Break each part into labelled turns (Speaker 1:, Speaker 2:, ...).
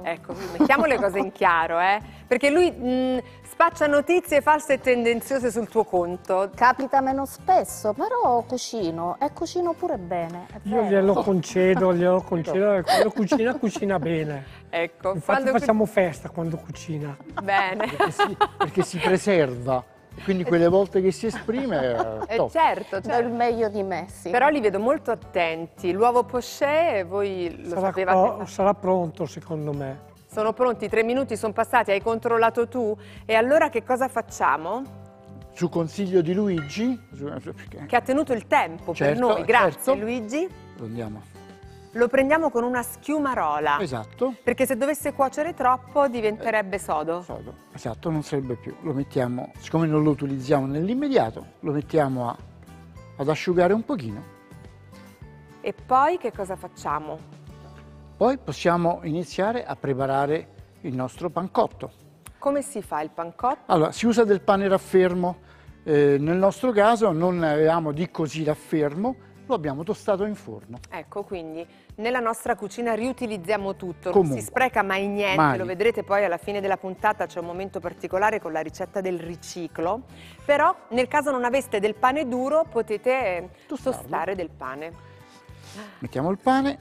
Speaker 1: Ecco, mettiamo le cose in chiaro, perché lui spaccia notizie false e tendenziose sul tuo conto.
Speaker 2: Capita meno spesso, però cucino e cucino pure bene.
Speaker 3: Io glielo concedo, quando cucina bene.
Speaker 1: Ecco,
Speaker 3: infatti facciamo festa quando cucina.
Speaker 1: Bene.
Speaker 4: Perché si preserva. Quindi quelle volte che si esprime
Speaker 1: certo,
Speaker 2: do il meglio di me, sì.
Speaker 1: Però li vedo molto attenti. L'uovo poché, voi lo sapevate?
Speaker 3: Sarà pronto, secondo me.
Speaker 1: Sono pronti, 3 minuti sono passati, hai controllato tu? E allora che cosa facciamo?
Speaker 4: Su consiglio di Luigi,
Speaker 1: che ha tenuto il tempo per
Speaker 4: certo,
Speaker 1: noi, grazie
Speaker 4: certo.
Speaker 1: Luigi.
Speaker 4: Lo
Speaker 1: prendiamo con una schiumarola.
Speaker 4: Esatto.
Speaker 1: Perché se dovesse cuocere troppo diventerebbe sodo.
Speaker 4: Esatto, non sarebbe più. Lo mettiamo, siccome non lo utilizziamo nell'immediato, lo mettiamo ad asciugare un pochino.
Speaker 1: E poi che cosa facciamo?
Speaker 4: Poi possiamo iniziare a preparare il nostro pancotto.
Speaker 1: Come si fa il pancotto?
Speaker 4: Allora, si usa del pane raffermo. Nel nostro caso non ne avevamo di così raffermo, lo abbiamo tostato in forno.
Speaker 1: Ecco, quindi nella nostra cucina riutilizziamo tutto,
Speaker 4: Comunque,
Speaker 1: non si spreca mai niente,
Speaker 4: mai.
Speaker 1: Lo vedrete poi alla fine della puntata, c'è un momento particolare con la ricetta del riciclo, però nel caso non aveste del pane duro potete tostare del pane.
Speaker 4: Mettiamo il pane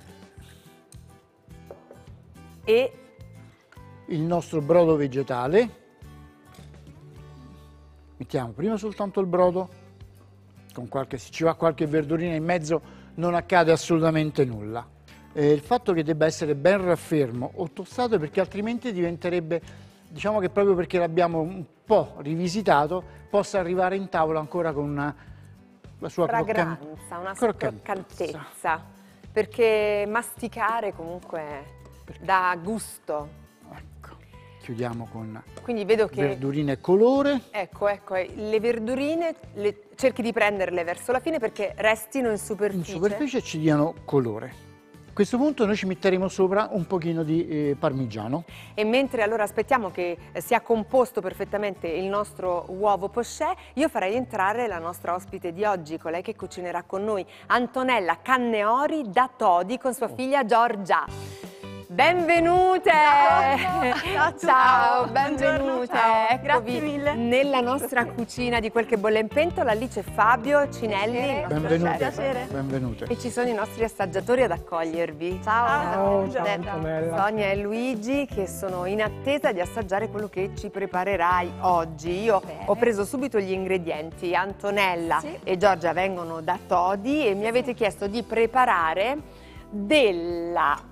Speaker 1: e
Speaker 4: il nostro brodo vegetale. Mettiamo prima soltanto il brodo, se ci va qualche verdurina in mezzo non accade assolutamente nulla. Il fatto che debba essere ben raffermo o tostato perché altrimenti diventerebbe, diciamo che proprio perché l'abbiamo un po' rivisitato, possa arrivare in tavola ancora con la sua
Speaker 1: fragranza, una sua croccantezza, perché masticare comunque dà gusto.
Speaker 4: Chiudiamo con
Speaker 1: quindi vedo che
Speaker 4: verdurine colore.
Speaker 1: Ecco, le verdurine cerchi di prenderle verso la fine perché restino in superficie.
Speaker 4: In superficie ci diano colore. A questo punto noi ci metteremo sopra un pochino di parmigiano.
Speaker 1: E mentre allora aspettiamo che sia composto perfettamente il nostro uovo poché, io farei entrare la nostra ospite di oggi, colei che cucinerà con noi, Antonella Canneori da Todi con sua figlia Giorgia. Benvenute! Ciao, benvenute!
Speaker 5: Ciao.
Speaker 1: Eccovi
Speaker 5: Grazie mille.
Speaker 1: nella nostra cucina di Quel che bolle in pentola. Lì c'è Fabio Cinelli.
Speaker 4: Benvenute. Benvenute.
Speaker 1: E ci sono i nostri assaggiatori ad accogliervi.
Speaker 3: Ciao Antonella.
Speaker 1: Sonia e Luigi che sono in attesa di assaggiare quello che ci preparerai oggi. Io ho preso subito gli ingredienti. Antonella e Giorgia vengono da Todi e mi avete chiesto di preparare della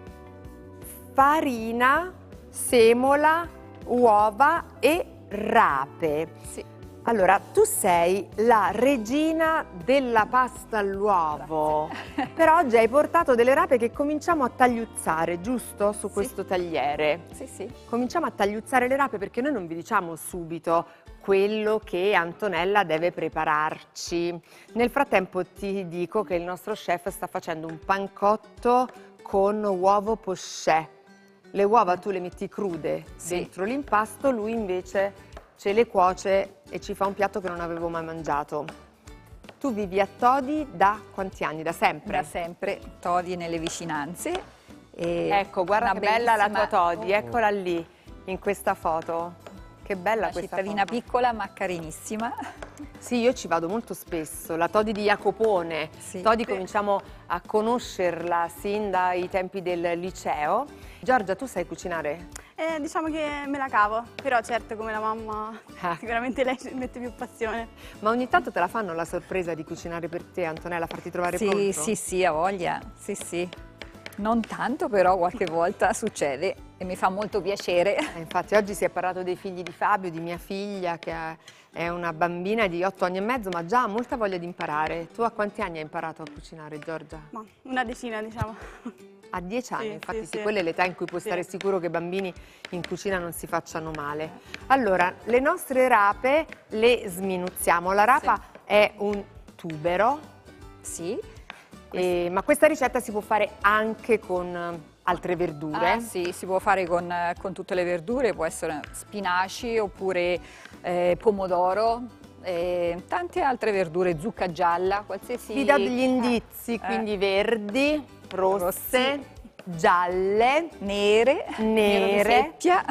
Speaker 1: farina, semola, uova e rape. Allora, tu sei la regina della pasta all'uovo, però oggi hai portato delle rape che cominciamo a tagliuzzare, giusto? Su questo tagliere.
Speaker 5: Sì.
Speaker 1: Cominciamo a tagliuzzare le rape perché noi non vi diciamo subito quello che Antonella deve prepararci. Nel frattempo ti dico che il nostro chef sta facendo un pancotto con uovo poché. Le uova tu le metti crude dentro l'impasto, lui invece ce le cuoce e ci fa un piatto che non avevo mai mangiato. Tu vivi a Todi da quanti anni? Da sempre?
Speaker 5: Da sempre, Todi nelle vicinanze. E
Speaker 1: ecco, guarda che bella la tua Todi, eccola lì, in questa foto. Che bella
Speaker 5: una
Speaker 1: questa
Speaker 5: cittadina
Speaker 1: foto.
Speaker 5: piccola ma carinissima.
Speaker 1: Sì, io ci vado molto spesso, la Todi di Jacopone. Todi cominciamo a conoscerla sin dai tempi del liceo. Giorgia, tu sai cucinare?
Speaker 6: Diciamo che me la cavo, però certo come la mamma sicuramente lei ci mette più passione.
Speaker 1: Ma ogni tanto te la fanno la sorpresa di cucinare per te, Antonella, farti trovare pronto?
Speaker 5: Sì, ha voglia, sì. Non tanto, però qualche volta succede e mi fa molto piacere.
Speaker 1: Infatti oggi si è parlato dei figli di Fabio, di mia figlia, che è una bambina di 8 anni e mezzo, ma già ha molta voglia di imparare. Tu a quanti anni hai imparato a cucinare, Giorgia?
Speaker 6: Ma una decina, diciamo.
Speaker 1: A 10 anni,
Speaker 6: Sì,
Speaker 1: infatti
Speaker 6: sì.
Speaker 1: quella è l'età in cui puoi stare sicuro che i bambini in cucina non si facciano male. Allora, le nostre rape le sminuzziamo. La rapa è un tubero. Ma questa ricetta si può fare anche con altre verdure?
Speaker 5: Sì, si può fare con tutte le verdure, può essere spinaci oppure pomodoro, tante altre verdure, zucca gialla, qualsiasi.
Speaker 1: Vi do degli indizi, quindi verdi, rosse. gialle,
Speaker 5: nere, nero di
Speaker 1: nere,
Speaker 5: seppia,